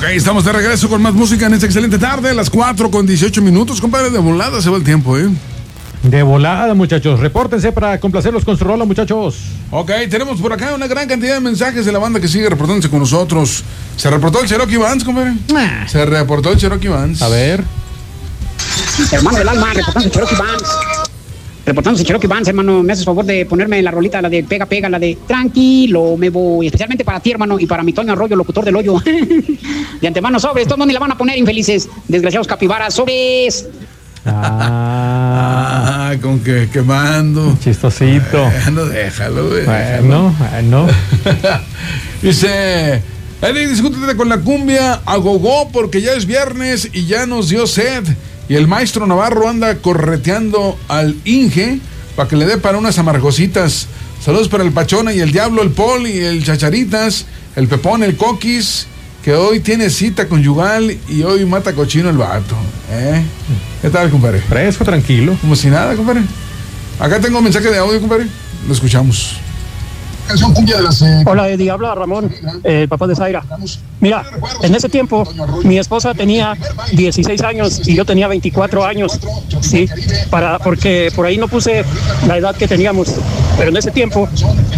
estamos de regreso con más música en esta excelente tarde, a las 4:18, compadre. De volada se va el tiempo, De volada, muchachos. Repórtense para complacerlos con su rola, muchachos. Ok, tenemos por acá una gran cantidad de mensajes de la banda que sigue reportándose con nosotros. Se reportó el Cherokee Vance, compadre. Se reportó el Cherokee Vance. A ver. Hermano del alma, reportándose Cherokee Vance. Reportándose Cherokee Vance, hermano. ¿Me haces favor de ponerme la rolita, la de pega, pega, la de tranquilo, me voy? Especialmente para ti, hermano, y para mi Toño Arroyo, locutor del hoyo. De antemano, sobres. Todos ni la van a poner, infelices. Desgraciados capibaras, sobres. Con que quemando. Chistosito. Bueno, déjalo, güey. Bueno. Dice: Eric, discútete con la cumbia a gogó porque ya es viernes y ya nos dio sed. Y el maestro Navarro anda correteando al Inge para que le dé para unas amargositas. Saludos para el Pachona y el Diablo, el Pol y el Chacharitas, el Pepón, el Coquis, que hoy tiene cita conyugal y hoy mata cochino el vato. ¿Qué tal, compadre? Fresco, tranquilo. Como si nada, compadre. Acá tengo un mensaje de audio, compadre. Lo escuchamos. Hola, Eddie, habla Ramón, el papá de Zaira. Mira, en ese tiempo mi esposa tenía 16 años y yo tenía 24 años, sí, porque por ahí no puse la edad que teníamos, pero en ese tiempo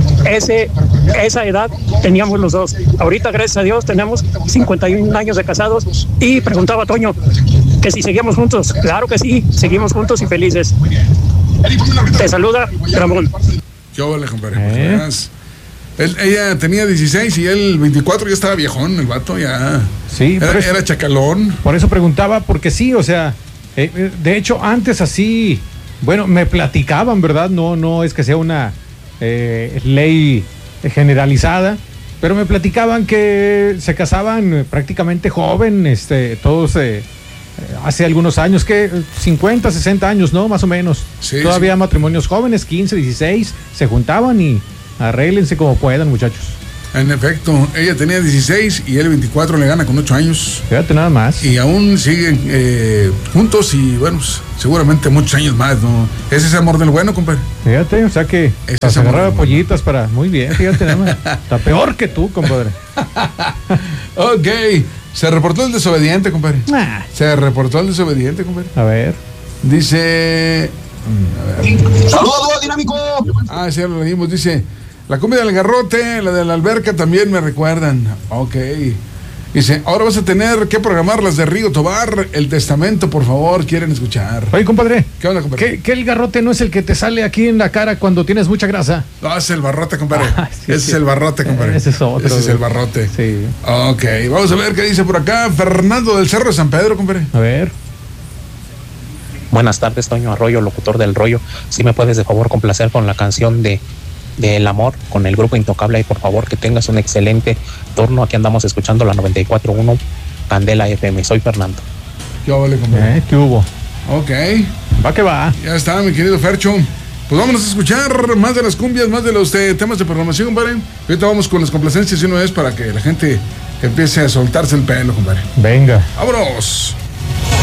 esa edad teníamos los dos. Ahorita, gracias a Dios, tenemos 51 años de casados y preguntaba a Toño que si seguíamos juntos. Claro que sí, seguimos juntos y felices. Te saluda Ramón. ¿Qué vale, compadre? Ella tenía 16 y él 24, ya estaba viejón, el vato ya. Sí, era chacalón. Por eso preguntaba, porque sí, o sea, de hecho, antes así, bueno, me platicaban, ¿verdad? No es que sea una ley generalizada, pero me platicaban que se casaban prácticamente joven, todos hace algunos años, que 50, 60 años, ¿no? Más o menos. Sí, todavía sí. Matrimonios jóvenes, 15, 16, se juntaban y arréglense como puedan, muchachos. En efecto, ella tenía 16 y él 24, le gana con 8 años. Fíjate nada más. Y aún siguen juntos y, bueno, seguramente muchos años más, ¿no? ¿Es ese amor del bueno, compadre? Fíjate, o sea que se agarraba pollitas para... Muy bien, fíjate nada más. Está peor que tú, compadre. Ok, se reportó el desobediente, compadre. Se reportó el desobediente, compadre. A ver. Dice... ¡Saludos, dinámico! Sí, lo leímos, dice... La cumbia del garrote, la de la alberca también me recuerdan. Ok. Dice, ahora vas a tener que programar las de Río Tobar. El testamento, por favor, quieren escuchar. Oye, compadre. ¿Qué onda, compadre? ¿Que el garrote no es el que te sale aquí en la cara cuando tienes mucha grasa? No, es el barrote, compadre. Sí, ese es el barrote, compadre. Ese es otro. Ese es el barrote. Sí. Ok, vamos a ver qué dice por acá Fernando del Cerro de San Pedro, compadre. A ver. Buenas tardes, Toño Arroyo, locutor del rollo. Si me puedes de favor complacer con la canción de El Amor con el grupo Intocable y por favor que tengas un excelente turno. Aquí andamos escuchando la 94.1 Candela FM. Soy Fernando. ¿Qué vale, compadre? ¿Qué hubo? Ok. Va que va. Ya está, mi querido Fercho. Pues vámonos a escuchar más de las cumbias, más de los temas de programación, compadre. Ahorita vamos con las complacencias de una vez para que la gente empiece a soltarse el pelo, compadre. Venga. ¡Vámonos!